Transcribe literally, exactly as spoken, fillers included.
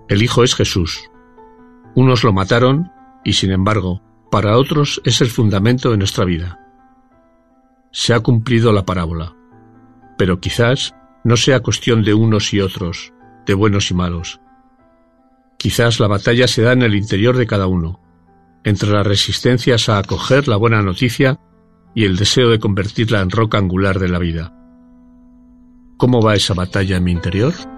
El Hijo es Jesús. Unos lo mataron y, sin embargo, para otros es el fundamento de nuestra vida. Se ha cumplido la parábola, pero quizás no sea cuestión de unos y otros, de buenos y malos. Quizás la batalla se da en el interior de cada uno, entre las resistencias a acoger la buena noticia y el deseo de convertirla en roca angular de la vida. ¿Cómo va esa batalla en mi interior?